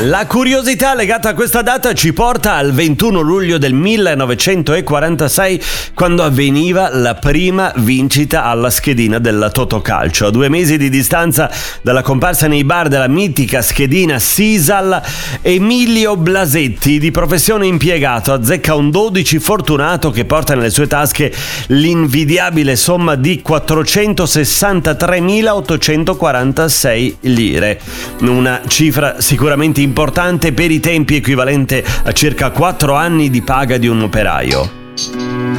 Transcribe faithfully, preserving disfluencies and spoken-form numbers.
La curiosità legata a questa data ci porta al ventuno luglio del millenovecentoquarantasei, quando avveniva la prima vincita alla schedina della Totocalcio. A due mesi di distanza dalla comparsa nei bar della mitica schedina Sisal, Emilio Blasetti, di professione impiegato, azzecca un dodici fortunato che porta nelle sue tasche l'invidiabile somma di quattrocentosessantatremilaottocentoquarantasei lire. Una cifra sicuramente importante, per i tempi equivalente a circa quattro anni di paga di un operaio.